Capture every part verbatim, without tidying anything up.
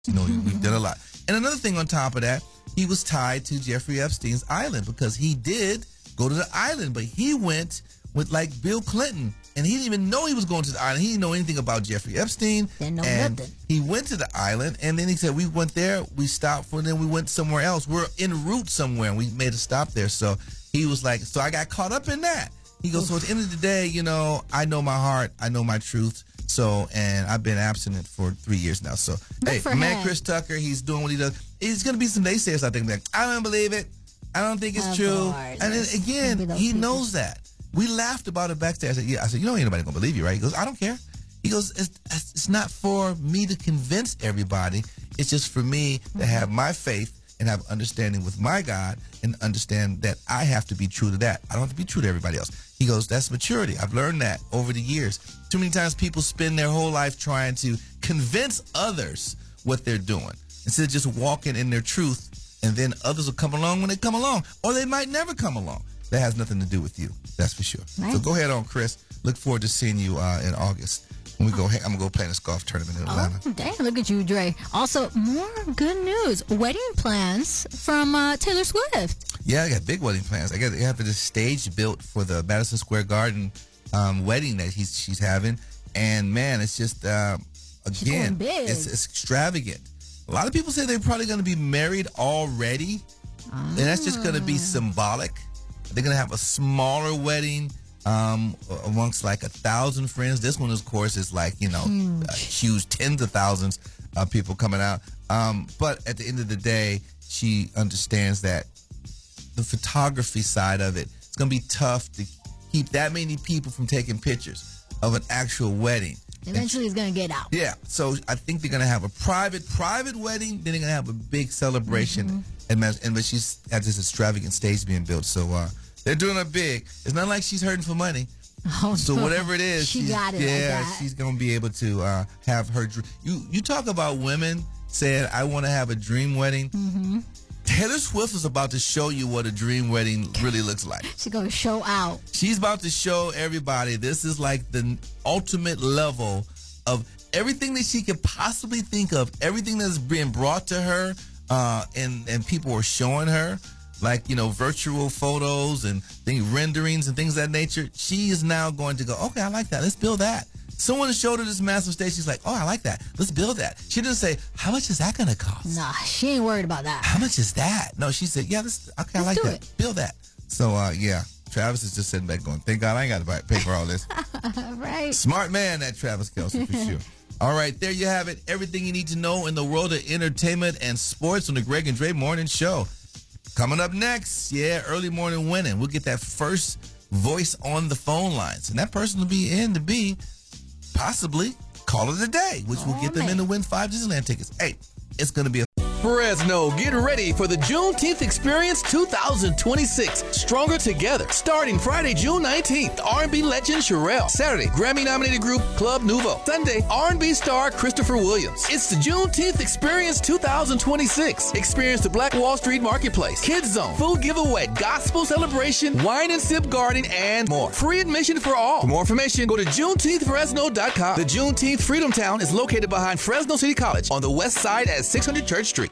You know, we've done a lot. And another thing on top of that, he was tied to Jeffrey Epstein's island because he did go to the island, but he went with like Bill Clinton, and he didn't even know he was going to the island. He didn't know anything about Jeffrey Epstein. Didn't know and nothing. He went to the island, and then he said, we went there, we stopped for, then we went somewhere else. We're en route somewhere, and we made a stop there. So he was like, so I got caught up in that. He goes, so at the end of the day, you know, I know my heart, I know my truth. So, and I've been abstinent for three years now. So, Good hey, for my man him. Chris Tucker, he's doing what he does. It's going to be some naysayers out there like, I don't believe it. I don't think it's Of true. course. And then again, Maybe those he people. knows that. We laughed about it backstage. I said, yeah. I said, you know, ain't nobody going to believe you, right? He goes, I don't care. He goes, it's, it's not for me to convince everybody. It's just for me to have my faith and have understanding with my God and understand that I have to be true to that. I don't have to be true to everybody else. He goes, that's maturity. I've learned that over the years. Too many times people spend their whole life trying to convince others what they're doing instead of just walking in their truth, and then others will come along when they come along, or they might never come along. That has nothing to do with you. That's for sure. Right. So go ahead on, Chris. Look forward to seeing you uh, in August. When we go, I'm going to go play in a golf tournament in Atlanta. Oh, dang, look at you, Dre. Also, more good news. Wedding plans from uh, Taylor Swift. Yeah, I got big wedding plans. I got I have this stage built for the Madison Square Garden um, wedding that he's she's having, and man, it's just uh, again, going big. it's, it's extravagant. A lot of people say they're probably going to be married already, Ah. and that's just going to be symbolic. They're going to have a smaller wedding um, amongst like a thousand friends. This one, of course, is like you know Huge. Uh, huge, tens of thousands of people coming out. Um, but at the end of the day, she understands that the photography side of it, it's going to be tough to keep that many people from taking pictures of an actual wedding. Eventually, it's going to get out. Yeah, so I think they're going to have a private, private wedding, then they're going to have a big celebration. Mm-hmm. And, mas- and but she's has this extravagant stage being built, so uh, they're doing it big. It's not like she's hurting for money. Oh, So no. whatever it is, she she's, got it. yeah, like that. she's going to be able to uh, have her dream. You, you talk about women saying, I want to have a dream wedding. Mm-hmm. Taylor Swift is about to show you what a dream wedding really looks like. She's going to show out. She's about to show everybody this is like the ultimate level of everything that she could possibly think of, everything that's being brought to her, uh, and, and people are showing her, like, you know, virtual photos and thing, renderings and things of that nature. She is now going to go, okay, I like that. Let's build that. Someone showed her this massive stage. She's like, oh, I like that. Let's build that. She didn't say, how much is that going to cost? Nah, she ain't worried about that. How much is that? No, she said, yeah, this, okay, I Let's like do that. it. Build that. So, uh, yeah, Travis is just sitting back going, thank God I ain't got to pay for all this. Right. Smart man, that Travis Kelce, for sure. All right, there you have it. Everything you need to know in the world of entertainment and sports on the Greg and Dre Morning Show. Coming up next, yeah, early morning winning. We'll get that first voice on the phone lines. And that person will be in to be possibly call of the day, which will Oh, get them man. in to win five Disneyland tickets. Hey, it's going to be a Fresno, get ready for the Juneteenth Experience two thousand twenty-six. Stronger Together. Starting Friday, June nineteenth, R and B legend Sherelle. Saturday, Grammy-nominated group Club Nouveau. Sunday, R and B star Christopher Williams. It's the Juneteenth Experience two thousand twenty-six. Experience the Black Wall Street Marketplace, Kids Zone, food giveaway, gospel celebration, wine and sip garden, and more. Free admission for all. For more information, go to Juneteenth Fresno dot com. The Juneteenth Freedom Town is located behind Fresno City College on the west side at six hundred Church Street.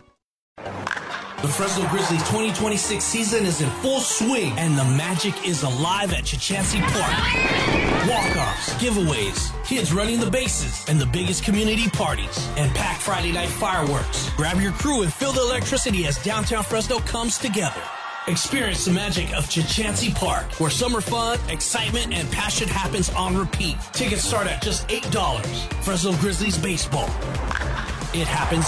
The Fresno Grizzlies twenty twenty-six season is in full swing, and the magic is alive at Chichancy Park. Walk-offs, giveaways, kids running the bases, and the biggest community parties, and packed Friday night fireworks. Grab your crew and feel the electricity as downtown Fresno comes together. Experience the magic of Chichancy Park, where summer fun, excitement, and passion happens on repeat. Tickets start at just eight dollars. Fresno Grizzlies baseball. It happens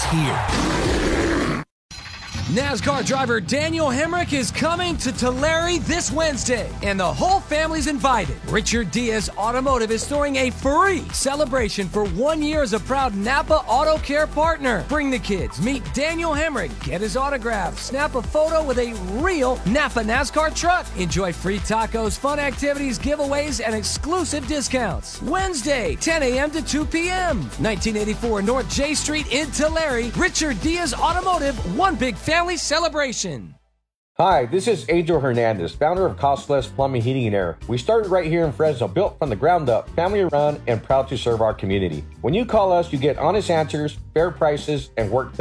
here. NASCAR driver Daniel Hemrick is coming to Tulare this Wednesday, and the whole family's invited. Richard Diaz Automotive is throwing a free celebration for one year as a proud Napa Auto Care partner. Bring the kids, meet Daniel Hemrick, get his autograph, snap a photo with a real Napa NASCAR truck. Enjoy free tacos, fun activities, giveaways, and exclusive discounts. Wednesday, ten a.m. to two p.m. nineteen eighty-four North J Street in Tulare. Richard Diaz Automotive, one big family celebration. Hi, this is Adriel Hernandez, founder of Costless Plumbing, Heating, and Air. We started right here in Fresno, built from the ground up, family run, and proud to serve our community. When you call us, you get honest answers, fair prices, and work done.